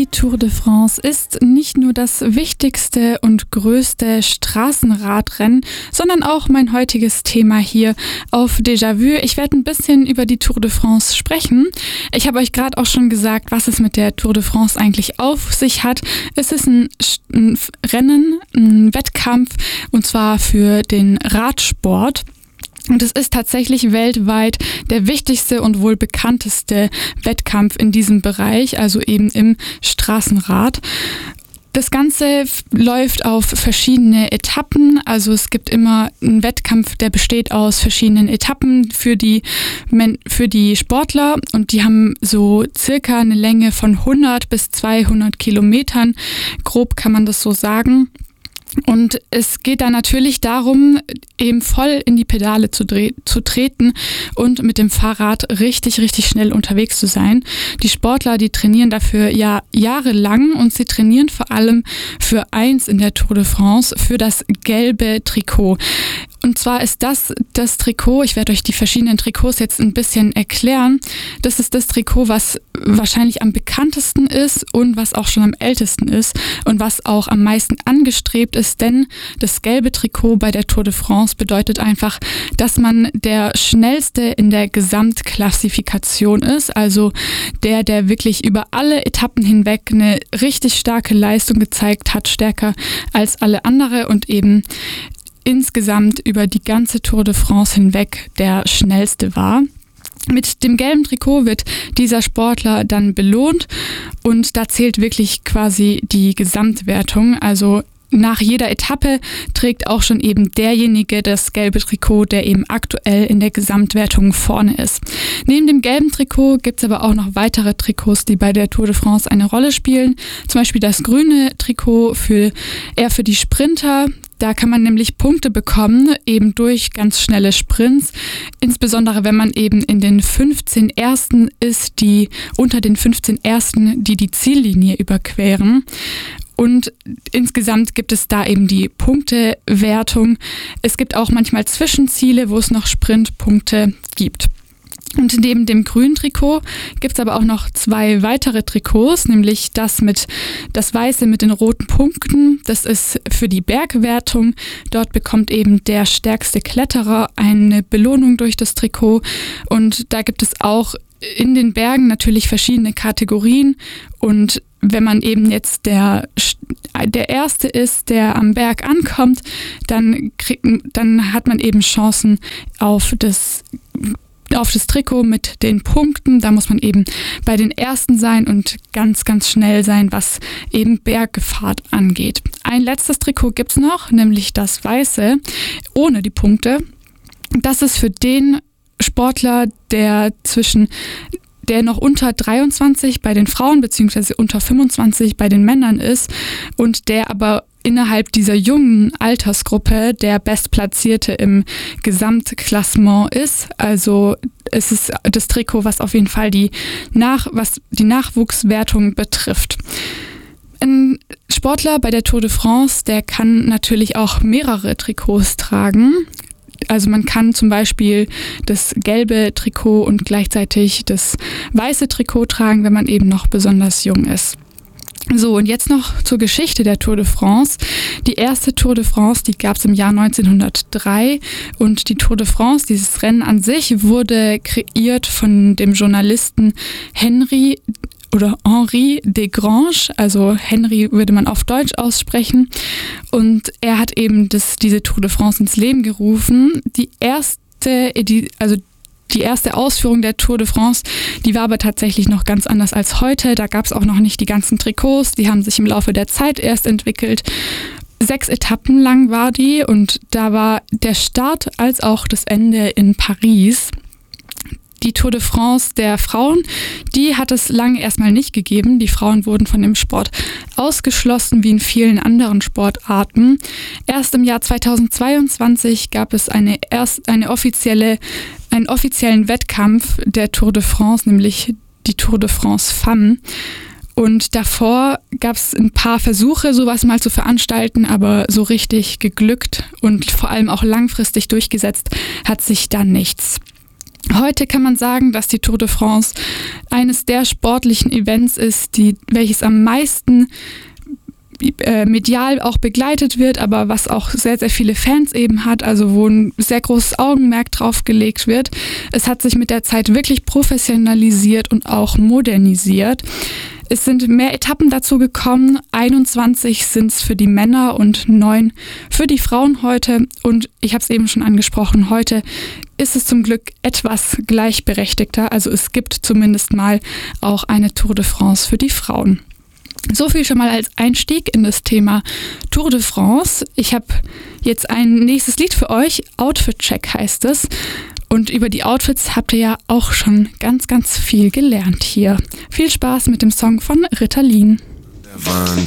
Tour de France ist nicht nur das wichtigste und größte Straßenradrennen, sondern auch mein heutiges Thema hier auf Déjà-vu. Ich werde ein bisschen über die Tour de France sprechen. Ich habe euch gerade auch schon gesagt, was es mit der Tour de France eigentlich auf sich hat. Es ist ein Rennen, ein Wettkampf, und zwar für den Radsport. Und es ist tatsächlich weltweit der wichtigste und wohl bekannteste Wettkampf in diesem Bereich, also eben im Straßenrad. Das Ganze läuft auf verschiedene Etappen, also es gibt immer einen Wettkampf, der besteht aus verschiedenen Etappen für die Sportler, und die haben so circa eine Länge von 100 bis 200 Kilometern, grob kann man das so sagen. Und es geht da natürlich darum, eben voll in die Pedale zu treten und mit dem Fahrrad richtig, richtig schnell unterwegs zu sein. Die Sportler, die trainieren dafür ja jahrelang, und sie trainieren vor allem für eins in der Tour de France, für das gelbe Trikot. Und zwar ist das Trikot, ich werde euch die verschiedenen Trikots jetzt ein bisschen erklären. Das ist das Trikot, was wahrscheinlich am bekanntesten ist und was auch schon am ältesten ist und was auch am meisten angestrebt ist, denn das gelbe Trikot bei der Tour de France bedeutet einfach, dass man der Schnellste in der Gesamtklassifikation ist, also der wirklich über alle Etappen hinweg eine richtig starke Leistung gezeigt hat, stärker als alle andere, und eben insgesamt über die ganze Tour de France hinweg der schnellste war. Mit dem gelben Trikot wird dieser Sportler dann belohnt, und da zählt wirklich quasi die Gesamtwertung. Also nach jeder Etappe trägt auch schon eben derjenige das gelbe Trikot, der eben aktuell in der Gesamtwertung vorne ist. Neben dem gelben Trikot gibt es aber auch noch weitere Trikots, die bei der Tour de France eine Rolle spielen. Zum Beispiel das grüne Trikot eher für die Sprinter. Da kann man nämlich Punkte bekommen, eben durch ganz schnelle Sprints. Insbesondere wenn man eben in den 15 Ersten ist, die unter den 15 Ersten, die Ziellinie überqueren. Und insgesamt gibt es da eben die Punktewertung. Es gibt auch manchmal Zwischenziele, wo es noch Sprintpunkte gibt. Und neben dem grünen Trikot gibt es aber auch noch zwei weitere Trikots, nämlich das weiße mit den roten Punkten. Das ist für die Bergwertung. Dort bekommt eben der stärkste Kletterer eine Belohnung durch das Trikot. Und da gibt es auch in den Bergen natürlich verschiedene Kategorien, und wenn man eben jetzt der Erste ist, der am Berg ankommt, dann hat man eben Chancen auf das Trikot mit den Punkten. Da muss man eben bei den Ersten sein und ganz, ganz schnell sein, was eben Berggefahrt angeht. Ein letztes Trikot gibt es noch, nämlich das weiße, ohne die Punkte. Das ist für den Sportler, der noch unter 23 bei den Frauen bzw. unter 25 bei den Männern ist, und der aber innerhalb dieser jungen Altersgruppe der Bestplatzierte im Gesamtklassement ist. Also es ist das Trikot, was auf jeden Fall was die Nachwuchswertung betrifft. Ein Sportler bei der Tour de France, der kann natürlich auch mehrere Trikots tragen. Also man kann zum Beispiel das gelbe Trikot und gleichzeitig das weiße Trikot tragen, wenn man eben noch besonders jung ist. So, und jetzt noch zur Geschichte der Tour de France. Die erste Tour de France, die gab es im Jahr 1903, und die Tour de France, dieses Rennen an sich, wurde kreiert von dem Journalisten Henri Desgranges, also Henry würde man auf Deutsch aussprechen, und er hat eben diese Tour de France ins Leben gerufen. Die erste Ausführung der Tour de France, die war aber tatsächlich noch ganz anders als heute. Da gab es auch noch nicht die ganzen Trikots, die haben sich im Laufe der Zeit erst entwickelt. 6 Etappen lang war die, und da war der Start als auch das Ende in Paris. Die Tour de France der Frauen, die hat es lange erstmal nicht gegeben. Die Frauen wurden von dem Sport ausgeschlossen, wie in vielen anderen Sportarten. Erst im Jahr 2022 gab es einen offiziellen Wettkampf der Tour de France, nämlich die Tour de France Femmes. Und davor gab es ein paar Versuche, sowas mal zu veranstalten, aber so richtig geglückt und vor allem auch langfristig durchgesetzt hat sich da nichts. Heute kann man sagen, dass die Tour de France eines der sportlichen Events ist, welches am meisten medial auch begleitet wird, aber was auch sehr, sehr viele Fans eben hat, also wo ein sehr großes Augenmerk drauf gelegt wird. Es hat sich mit der Zeit wirklich professionalisiert und auch modernisiert. Es sind mehr Etappen dazu gekommen, 21 sind es für die Männer und 9 für die Frauen heute. Und ich habe es eben schon angesprochen, heute ist es zum Glück etwas gleichberechtigter. Also es gibt zumindest mal auch eine Tour de France für die Frauen. So viel schon mal als Einstieg in das Thema Tour de France. Ich habe jetzt ein nächstes Lied für euch. Outfit Check heißt es. Und über die Outfits habt ihr ja auch schon ganz, ganz viel gelernt hier. Viel Spaß mit dem Song von Ritalin. Der Wahn